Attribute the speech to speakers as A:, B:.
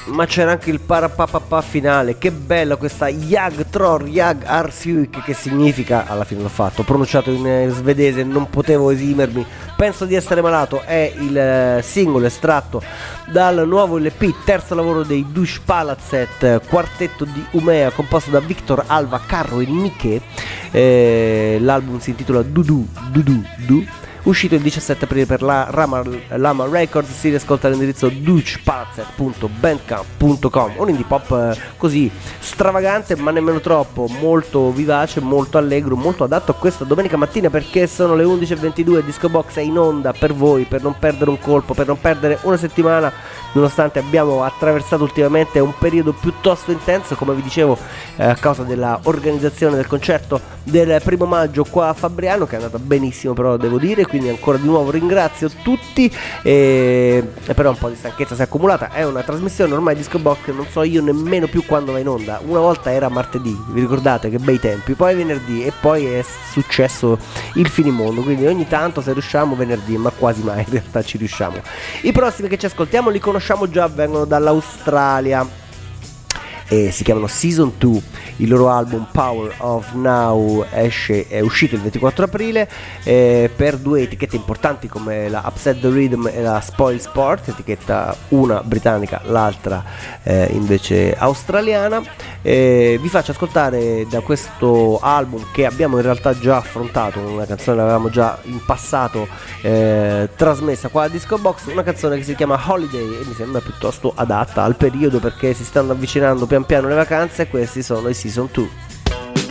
A: ma c'era anche il parapapapà finale. Che bella questa Jag Tror Jag Arsuik, che significa, alla fine l'ho fatto, pronunciato in svedese, non potevo esimermi. Penso di essere malato è il singolo estratto dal nuovo LP, terzo lavoro dei Douche Palazet, quartetto di Umea composto da Victor, Alva, Carro e Nike. L'album si intitola Dudu Dudu Du, uscito il 17 aprile per la Lama Records. Si riascolta all'indirizzo douchepalazet.bandcamp.com. Un indie pop così stravagante ma nemmeno troppo, molto vivace, molto allegro, molto adatto a questa domenica mattina, perché sono le 11:22 e Disco Box è in onda per voi, per non perdere un colpo, per non perdere una settimana, nonostante abbiamo attraversato ultimamente un periodo piuttosto intenso, come vi dicevo, a causa della organizzazione del concerto del 1 maggio qua a Fabriano, che è andata benissimo, però devo dire, quindi ancora di nuovo ringrazio tutti, e però un po' di stanchezza si è accumulata. È una trasmissione ormai Disco Box che non so io nemmeno più quando va in onda. Una volta era martedì, vi ricordate, che bei tempi, poi venerdì e poi è successo il finimondo, quindi ogni tanto se riusciamo venerdì, ma quasi mai in realtà ci riusciamo. I prossimi che ci ascoltiamo li conosciamo già, vengono dall'Australia e si chiamano Season 2. Il loro album Power of Now è uscito il 24 aprile per due etichette importanti come la Upset the Rhythm e la Spoil Sport, etichetta una britannica, l'altra invece australiana. Vi faccio ascoltare da questo album, che abbiamo in realtà già affrontato, una canzone l'avevamo già in passato trasmessa qua a Disco Box, una canzone che si chiama Holiday e mi sembra piuttosto adatta al periodo, perché si stanno avvicinando pian piano le vacanze e questi sono i Season 2.